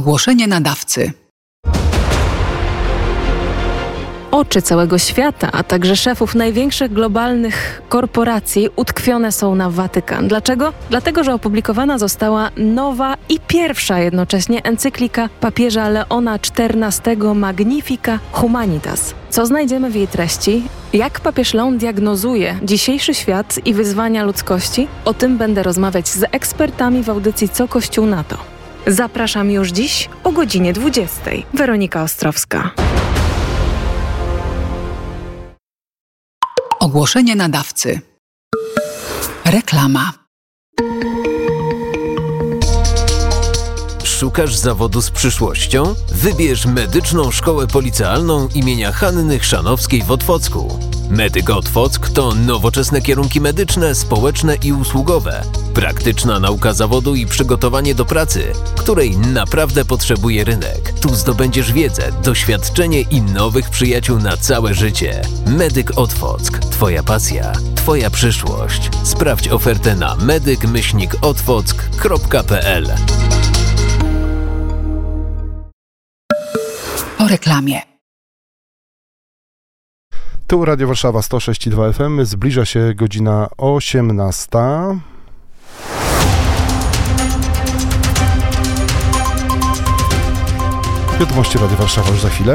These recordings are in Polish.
Ogłoszenie nadawcy. Oczy całego świata, a także szefów największych globalnych korporacji utkwione są na Watykan. Dlaczego? Dlatego, że opublikowana została nowa i pierwsza jednocześnie encyklika papieża Leona XIV Magnifica Humanitas. Co znajdziemy w jej treści? Jak papież Leon diagnozuje dzisiejszy świat i wyzwania ludzkości? O tym będę rozmawiać z ekspertami w audycji Co Kościół na to. Zapraszam już dziś o godzinie 20. Weronika Ostrowska. Ogłoszenie nadawcy. Reklama. Szukasz zawodu z przyszłością? Wybierz Medyczną Szkołę Policealną imienia Hanny Chrzanowskiej w Otwocku. Medyk Otwock to nowoczesne kierunki medyczne, społeczne i usługowe. Praktyczna nauka zawodu i przygotowanie do pracy, której naprawdę potrzebuje rynek. Tu zdobędziesz wiedzę, doświadczenie i nowych przyjaciół na całe życie. Medyk Otwock. Twoja pasja, Twoja przyszłość. Sprawdź ofertę na medyk-otwock.pl. Po reklamie. Tu Radio Warszawa 106,2 FM. Zbliża się godzina 18. Wiadomości Radio Warszawa już za chwilę.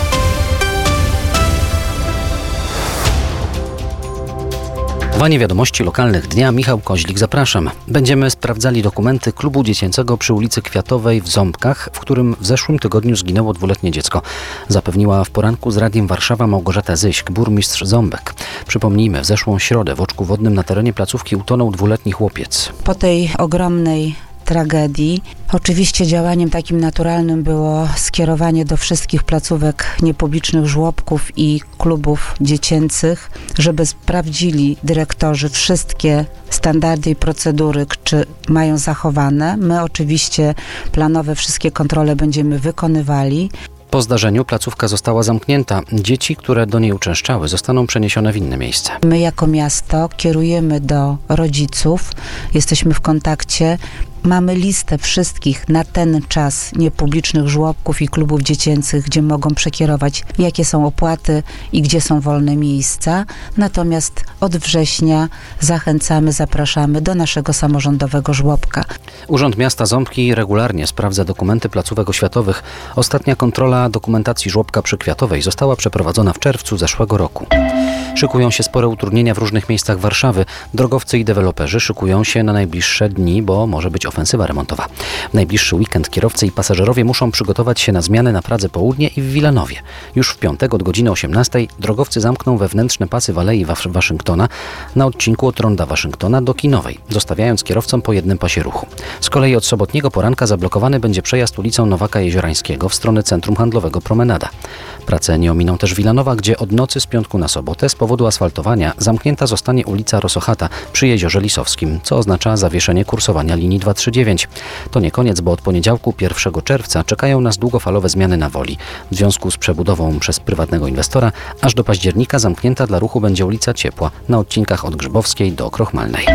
Wanie wiadomości lokalnych dnia. Michał Koźlik, zapraszam. Będziemy sprawdzali dokumenty klubu dziecięcego przy ulicy Kwiatowej w Ząbkach, w którym w zeszłym tygodniu zginęło 2-letnie dziecko. Zapewniła w poranku z Radiem Warszawa Małgorzata Zyśk, burmistrz Ząbek. Przypomnijmy, w zeszłą środę w Oczku Wodnym na terenie placówki utonął 2-letni chłopiec. Po tej ogromnej tragedii oczywiście działaniem takim naturalnym było skierowanie do wszystkich placówek niepublicznych, żłobków i klubów dziecięcych, żeby sprawdzili dyrektorzy wszystkie standardy i procedury, czy mają zachowane. My oczywiście planowe wszystkie kontrole będziemy wykonywali. Po zdarzeniu placówka została zamknięta. Dzieci, które do niej uczęszczały, zostaną przeniesione w inne miejsce. My jako miasto kierujemy do rodziców, jesteśmy w kontakcie. Mamy listę wszystkich na ten czas niepublicznych żłobków i klubów dziecięcych, gdzie mogą przekierować, jakie są opłaty i gdzie są wolne miejsca. Natomiast od września zachęcamy, zapraszamy do naszego samorządowego żłobka. Urząd Miasta Ząbki regularnie sprawdza dokumenty placówek oświatowych. Ostatnia kontrola dokumentacji żłobka przy Kwiatowej została przeprowadzona w czerwcu zeszłego roku. Szykują się spore utrudnienia w różnych miejscach Warszawy. Drogowcy i deweloperzy szykują się na najbliższe dni, bo może być ofensywa remontowa. W najbliższy weekend kierowcy i pasażerowie muszą przygotować się na zmiany na Pradze Południe i w Wilanowie. Już w piątek od godziny 18 drogowcy zamkną wewnętrzne pasy w Alei Waszyngtona na odcinku od Ronda Waszyngtona do Kinowej, zostawiając kierowcom po jednym pasie ruchu. Z kolei od sobotniego poranka zablokowany będzie przejazd ulicą Nowaka Jeziorańskiego w stronę centrum handlowego Promenada. Prace nie ominą też Wilanowa, gdzie od nocy z piątku na sobotę z powodu asfaltowania zamknięta zostanie ulica Rosochata przy Jeziorze Lisowskim, co oznacza zawieszenie kursowania linii 239. To nie koniec, bo od poniedziałku 1 czerwca czekają nas długofalowe zmiany na Woli. W związku z przebudową przez prywatnego inwestora aż do października zamknięta dla ruchu będzie ulica Ciepła na odcinkach od Grzybowskiej do Krochmalnej.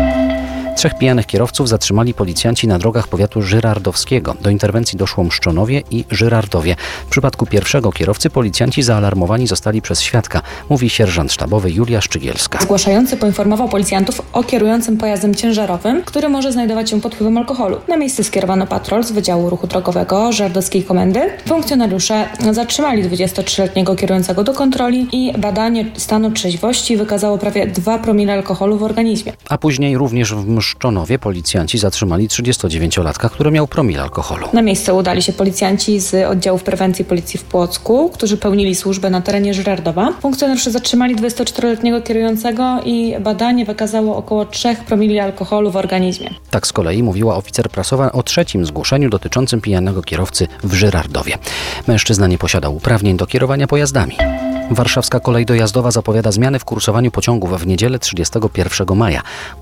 3 pijanych kierowców zatrzymali policjanci na drogach powiatu żyrardowskiego. Do interwencji doszło Mszczonowie i Żyrardowie. W przypadku pierwszego kierowcy policjanci zaalarmowani zostali przez świadka, mówi sierżant sztabowy Julia Szczygielska. Zgłaszający poinformował policjantów o kierującym pojazdem ciężarowym, który może znajdować się pod wpływem alkoholu. Na miejsce skierowano patrol z Wydziału Ruchu Drogowego Żyrardowskiej Komendy. Funkcjonariusze zatrzymali 23-letniego kierującego do kontroli i badanie stanu trzeźwości wykazało prawie 2 promile alkoholu w organizmie. A później również w Mszczonowie policjanci zatrzymali 39-latka, który miał promil alkoholu. Na miejsce udali się policjanci z oddziałów prewencji policji w Płocku, którzy pełnili służbę na terenie Żyrardowa. Funkcjonariusze zatrzymali 24-letniego kierującego i badanie wykazało około 3 promili alkoholu w organizmie. Tak z kolei mówiła oficer prasowa o 3. zgłoszeniu dotyczącym pijanego kierowcy w Żyrardowie. Mężczyzna nie posiadał uprawnień do kierowania pojazdami. Warszawska Kolej Dojazdowa zapowiada zmiany w kursowaniu pociągów w niedzielę 31 maja.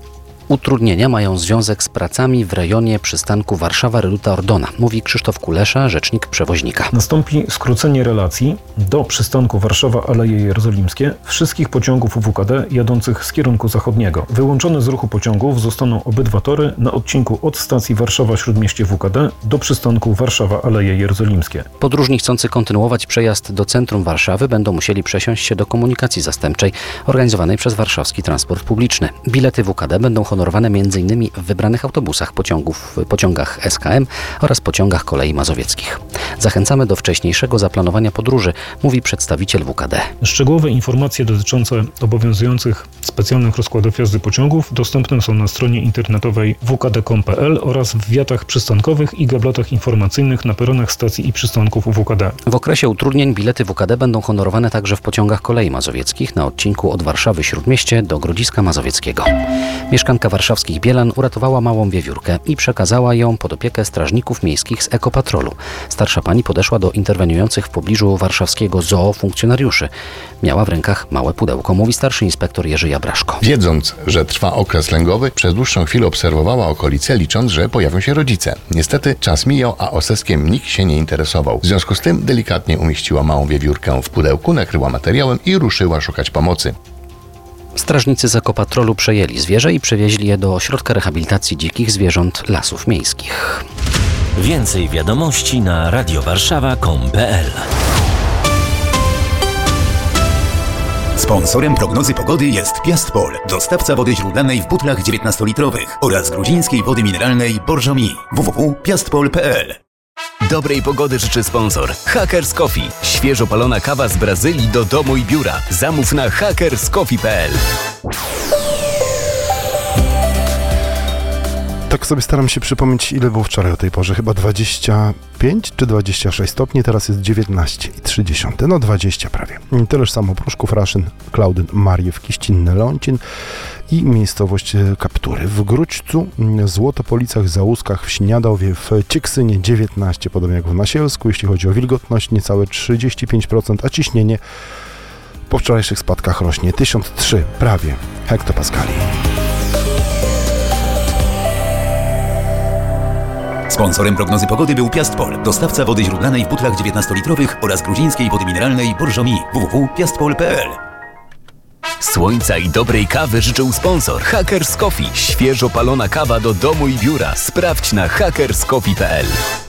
Utrudnienia mają związek z pracami w rejonie przystanku Warszawa-Reduta-Ordona, mówi Krzysztof Kulesza, rzecznik przewoźnika. Nastąpi skrócenie relacji do przystanku Warszawa-Aleje Jerozolimskie wszystkich pociągów UWKD jadących z kierunku zachodniego. Wyłączone z ruchu pociągów zostaną obydwa tory na odcinku od stacji Warszawa-Śródmieście WKD do przystanku Warszawa-Aleje Jerozolimskie. Podróżni chcący kontynuować przejazd do centrum Warszawy będą musieli przesiąść się do komunikacji zastępczej organizowanej przez warszawski transport publiczny. Bilety WKD będą honorowane m.in. w wybranych autobusach, pociągach SKM oraz pociągach kolei mazowieckich. Zachęcamy do wcześniejszego zaplanowania podróży, mówi przedstawiciel WKD. Szczegółowe informacje dotyczące obowiązujących specjalnych rozkładów jazdy pociągów dostępne są na stronie internetowej wkd.com.pl oraz w wiatach przystankowych i gablotach informacyjnych na peronach stacji i przystanków UWKD. W okresie utrudnień bilety WKD będą honorowane także w pociągach kolei mazowieckich na odcinku od Warszawy-Śródmieście do Grodziska Mazowieckiego. Mieszkanka warszawskich Bielan uratowała małą wiewiórkę i przekazała ją pod opiekę strażników miejskich z Ekopatrolu. Starsza pani podeszła do interweniujących w pobliżu warszawskiego zoo funkcjonariuszy. Miała w rękach małe pudełko, mówi starszy inspektor Jerzy Jabraszko. Wiedząc, że trwa okres lęgowy, przez dłuższą chwilę obserwowała okolice, licząc, że pojawią się rodzice. Niestety czas mijał, a oseskiem nikt się nie interesował. W związku z tym delikatnie umieściła małą wiewiórkę w pudełku, nakryła materiałem i ruszyła szukać pomocy. Strażnicy z Ekopatrolu przejęli zwierzę i przewieźli je do ośrodka rehabilitacji dzikich zwierząt Lasów Miejskich. Więcej wiadomości na radiowarszawa.com.pl. Sponsorem prognozy pogody jest Piastpol, dostawca wody źródlanej w butlach 19-litrowych oraz gruzińskiej wody mineralnej Borżomi. www.piastpol.pl. Dobrej pogody życzy sponsor Hackers Coffee. Świeżo palona kawa z Brazylii do domu i biura. Zamów na hackerscoffee.pl. Tak sobie staram się przypomnieć, ile było wczoraj o tej porze. Chyba 25 czy 26 stopni, teraz jest 19,3. No 20 prawie. Tyleż samo Pruszków, Raszyn, Klaudyn, Mariew, Kiścinne, Lącin i miejscowość Kaptury. W Grućcu, Złotopolicach, Załuskach, w Śniadowie, w Cieksynie 19, podobnie jak w Nasielsku. Jeśli chodzi o wilgotność, niecałe 35%, a ciśnienie po wczorajszych spadkach rośnie 1003 prawie hektopaskali. Sponsorem prognozy pogody był Piastpol, dostawca wody źródlanej w butlach 19-litrowych oraz gruzińskiej wody mineralnej Borżomi. www.piastpol.pl. Słońca i dobrej kawy życzył sponsor Hackers Coffee. Świeżo palona kawa do domu i biura. Sprawdź na hackerscoffee.pl.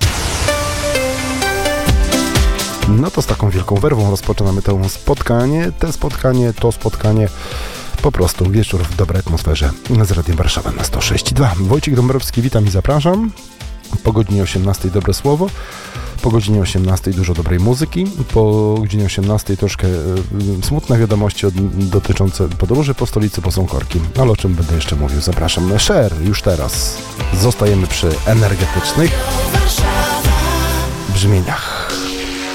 No to z taką wielką werwą rozpoczynamy to spotkanie. Po prostu wieczór w dobrej atmosferze z Radiem Warszawa na 106.2. Wojciech Dąbrowski, witam i zapraszam. Po godzinie 18 dobre słowo, po godzinie 18 dużo dobrej muzyki, po godzinie 18 troszkę smutne wiadomości dotyczące podróży po stolicy, bo są korki. Ale o czym będę jeszcze mówił? Zapraszam. Cher już teraz. Zostajemy przy energetycznych brzmieniach.